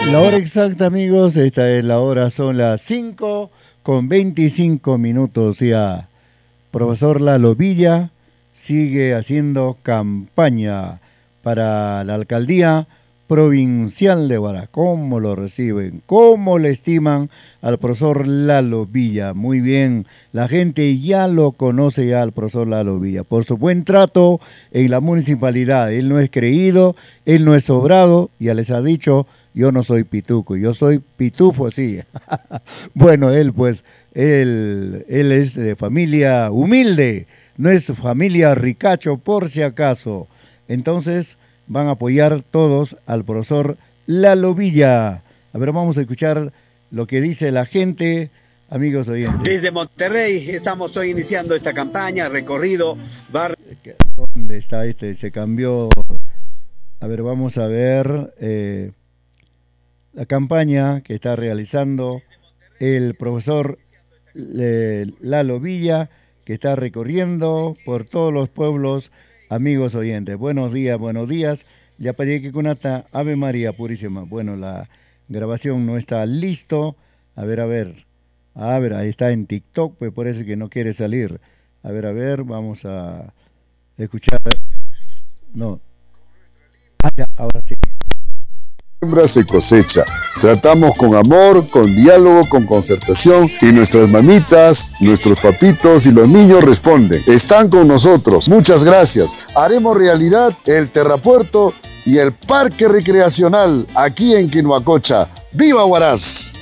La hora exacta, amigos, esta es la hora, son las 5:25 ya. Profesor Lalo Villa sigue haciendo campaña para la alcaldía provincial de Huara. ¿Cómo lo reciben? ¿Cómo le estiman al profesor Lalo Villa? Muy bien, la gente ya lo conoce ya al profesor Lalo Villa por su buen trato en la municipalidad. Él no es creído, él no es sobrado, ya les ha dicho, yo no soy pituco, yo soy pitufo, sí. Bueno, él pues, él es de familia humilde, no es familia ricacho por si acaso. Entonces van a apoyar todos al profesor Lalo Villa. A ver, vamos a escuchar lo que dice la gente, amigos oyentes. Desde Monterrey estamos hoy iniciando esta campaña, recorrido. ¿Dónde está este? Se cambió. A ver, vamos a ver la campaña que está realizando el profesor Lalo Villa, que está recorriendo por todos los pueblos, amigos oyentes. Buenos días, buenos días. Ya pedí que Cunata, Ave María Purísima. Bueno, la grabación no está listo. A ver, a ver. A ver, ahí está en TikTok, pues por eso es que no quiere salir. A ver, vamos a escuchar. No. Ah, ya, ahora sí. Siembra se cosecha. Tratamos con amor, con diálogo, con concertación y nuestras mamitas, nuestros papitos y los niños responden. Están con nosotros. Muchas gracias. Haremos realidad el terrapuerto y el parque recreacional aquí en Quinoacocha. ¡Viva Huaraz!